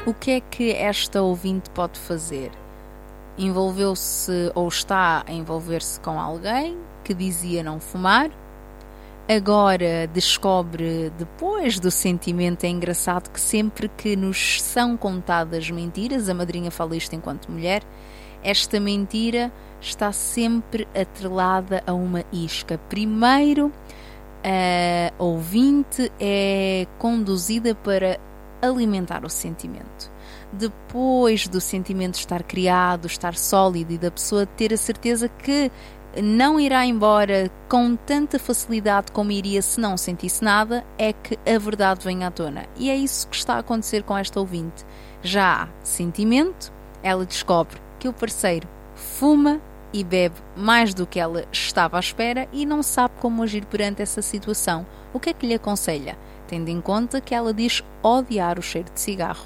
O que é que esta ouvinte pode fazer? Envolveu-se ou está a envolver-se com alguém que dizia não fumar. Agora descobre, depois do sentimento, é engraçado que sempre que nos são contadas mentiras, a madrinha fala isto enquanto mulher, esta mentira está sempre atrelada a uma isca. Primeiro, a ouvinte é conduzida para alimentar o sentimento. Depois do sentimento estar criado, estar sólido e da pessoa ter a certeza que não irá embora com tanta facilidade como iria se não sentisse nada, é que a verdade vem à tona. E é isso que está a acontecer com esta ouvinte. Já há sentimento, ela descobre que o parceiro fuma e bebe mais do que ela estava à espera e não sabe como agir perante essa situação. O que é que lhe aconselha? Tendo em conta que ela diz odiar o cheiro de cigarro.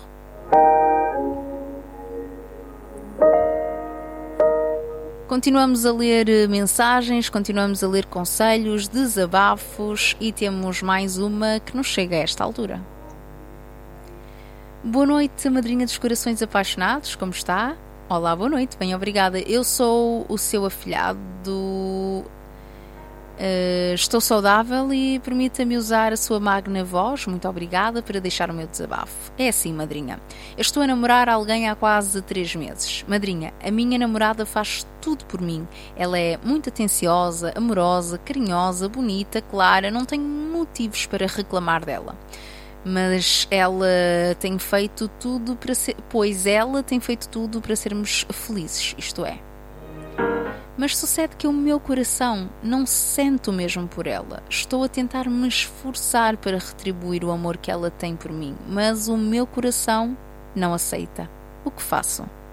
Continuamos a ler mensagens, continuamos a ler conselhos, desabafos e temos mais uma que nos chega a esta altura. Boa noite, madrinha dos corações apaixonados, como está? Olá, boa noite, bem, obrigada. Eu sou o seu afilhado, estou saudável e permita-me usar a sua magna voz, muito obrigada, para deixar o meu desabafo. É assim, madrinha, eu estou a namorar alguém há quase 3 meses. Madrinha, a minha namorada faz tudo por mim. Ela é muito atenciosa, amorosa, carinhosa, bonita, clara, não tenho motivos para reclamar dela. Mas ela tem feito tudo para sermos felizes, isto é. Mas sucede que o meu coração não sente o mesmo por ela. Estou a tentar me esforçar para retribuir o amor que ela tem por mim, mas o meu coração não aceita. O que faço?